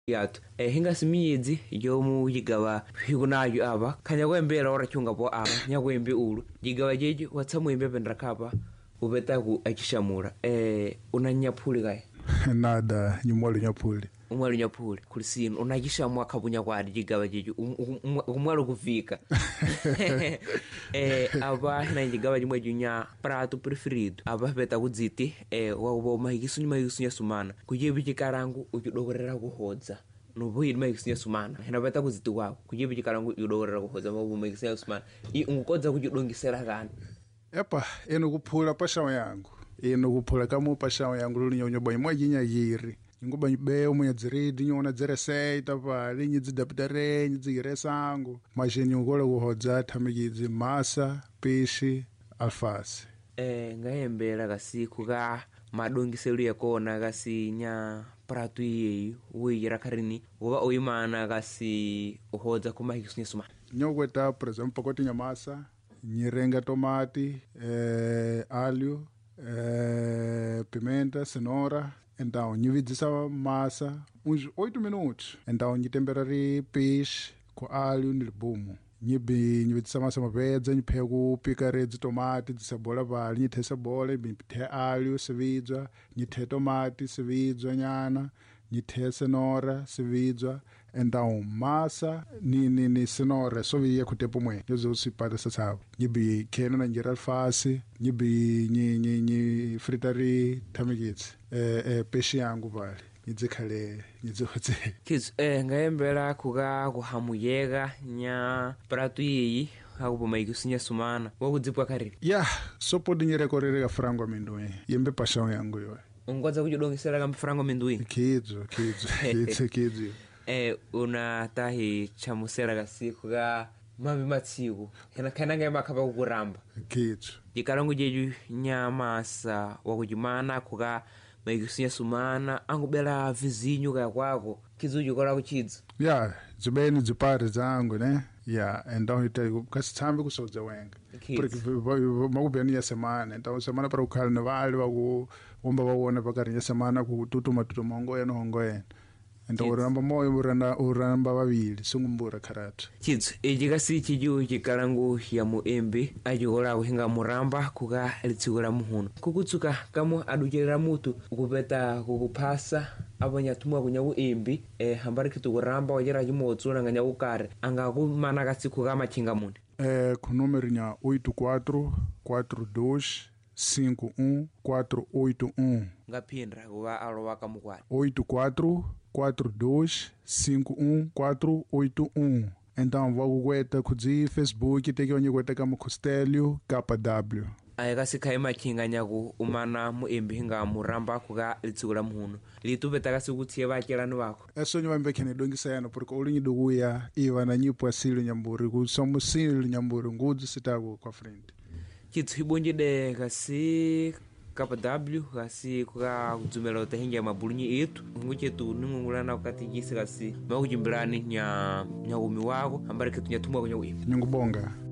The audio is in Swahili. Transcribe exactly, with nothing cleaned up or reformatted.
yato eh hinga simiyezi yo mu yigaba higunayo aba kanya kwembera ora cyunga bo aba nyakwembe uru yigaba jeje watsamwembe bendrakaba ubeta ku akishamura eh unanyaphuli kai nada nyumwalo nyaphuli umwalo nyaphuli kulisino unagishamwa kabunya kwa yigaba jeje umwalo kufika eh aba na yigaba jimwe junya prato preferido aba beta kudziti eh wabo mahigisunya mahigisunya sumana kujebi chikarangu ukidogorera kuhodza nubuyi mahigisunya sumana hena beta kudziti wabo kujebi chikarangu ukidogorera kuhodza wabo mahigisunya sumana I ungodza kujidongisera kana epa eno kuphula pashawa yangu eno kuphula kamo pashawa yangu lulinyo boy mwajinya yiri ngoba be umunyadziridi nyona dzerese tapa linyi dzidapitare nyizire sangu majeni ngolo kuhodza thamigidzi masa pishi alfasi eh ngayembera kasiku ka madongiselo yakona kasinya prato yeyi uyira karini ngoba oyimana kasi uhodza kumahigisunya sumana nyokweta for example koti nyamasa nyirenga tomati eh alho eh pimenta cenoura então nyividzisa massa uns oito minutos então nyitemperari peixe com alho no libumo nyibi nyividzisa massa mapedza nyipheka kupika redzi tomati dzisebola pali nyithe cebola nyithe alho sividzwa nyithe tomati sividzwa nyana nyithe cenoura sividzwa então massa ni ni ni cenoura só via com tempo mãe eu uso para essa sabe nyibi kena na ngira alface nyibi nyi nyi nyi fritari tamigits eh eh peixe yangu vale nyidzikhale nyidzotse kids eh ngayembera kuga kuhamuyega nya prato yeyi akuboma ikusinya sumana wakudzipwa kariri ya so pode nyirekorere ka frango amendoim yembe paixão yangu yo ungodza kujidongisera ka frango amendoim kidzo kidzo kidzo kidzo eh una tahi chamusera kasiku ka mami matsiku hena kana ngema khaba kukuramba kidzo dikarangu jeju nyamasa wakujimana kuga maikusinya sumana angubela vizinho ka kwako kizuju kola kuchidzo ya zibeni zipare zangu ne ya então ite kasithambi kusodza wenga porque makubeni ya semana então semana para ukhala ne vale vaku umba vawona vakarinya semana ku tutuma tutuma ngoya no ngoya então uramba moyo uranda uramba vavili sungumbura karatu kids ejika si chiju chikarangu ya muembe ajogola kuhinga muramba kuga litsigula muhuno kukutsuka kamo adujerera mutu ukupeta kukupasa abanya tumwa kunya uembe eh hambari kitu kuramba wajera jimotsula nganya ukare anga kumana kasiku kama chinga mundi eh ku número nya oito quatro quatro dois cinco um quatro oito um ngapindra kuva alowa kamukwati oito quatro quatro dois cinco um quatro oito um então vou kukweta kudzi Facebook teke onyikweta kama Costelio K W ayaka sikhaima chinga nyaku umana muembe hinga muramba kuga litsigula muhuno litubeta kasikutsiye vakelani vako eso nyivambe kene dongisayana porque ulinyi duguya iva na nyipo asili nyamburi kusomo sili nyamburi ngudzi sitaku kwa frente kitsu hibonjide kasi K W kasi kuga kudzumela utahinga mabulunyi etu nguchetu ningungulana ukatigisi kasi makujimbirani nya nya umi wako ambari kitu nyatumwa kwenye uimu nyungubonga